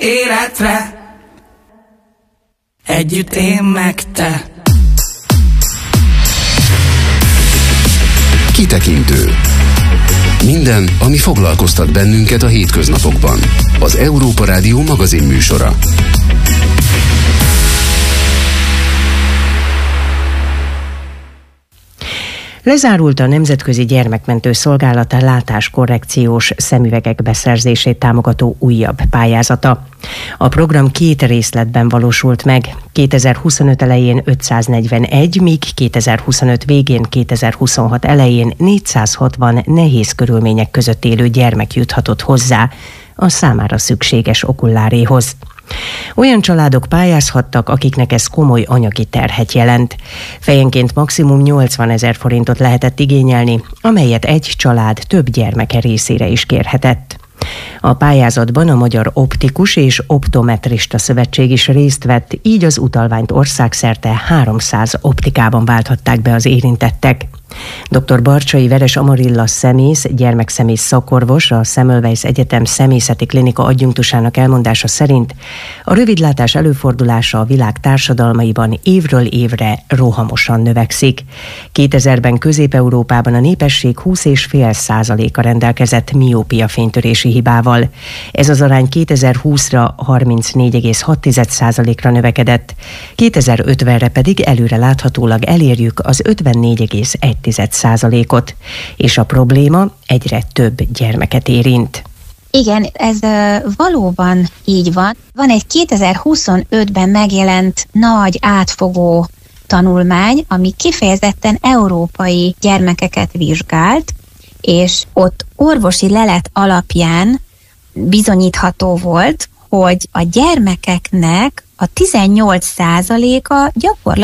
életre, együtt én meg te. Kitekintő. Minden, ami foglalkoztat bennünket a hétköznapokban. Az Európa Rádió magazin műsora. Lezárult a Nemzetközi Gyermekmentő Szolgálat látáskorrekciós szemüvegek beszerzését támogató újabb pályázata. A program 2 részletben valósult meg. 2025 elején 541, míg 2025 végén, 2026 elején 460 nehéz körülmények között élő gyermek juthatott hozzá a számára szükséges okulláréhoz. Olyan családok pályázhattak, akiknek ez komoly anyagi terhet jelent. Fejenként maximum 80 000 forintot lehetett igényelni, amelyet egy család több gyermeke részére is kérhetett. A pályázatban a Magyar Optikus és Optometrista Szövetség is részt vett, így az utalványt országszerte 300 optikában válthatták be az érintettek. Dr. Barcsai Veres Amarilla szemész, gyermekszemész szakorvos, a Semmelweis Egyetem szemészeti klinika adjunktusának elmondása szerint a rövidlátás előfordulása a világ társadalmaiban évről évre rohamosan növekszik. 2000-ben Közép-Európában a népesség 20,5%-a rendelkezett miópia fénytörési hibával. Ez az arány 2020-ra 34,6%-ra növekedett, 2050-re pedig előre láthatólag elérjük az 54,1%-ot, és a probléma egyre több gyermeket érint. Igen, ez valóban így van. Van egy 2025-ben megjelent nagy átfogó tanulmány, ami kifejezetten európai gyermekeket vizsgált, és ott orvosi lelet alapján bizonyítható volt, hogy a gyermekeknek a 18%-a gyakorlatilag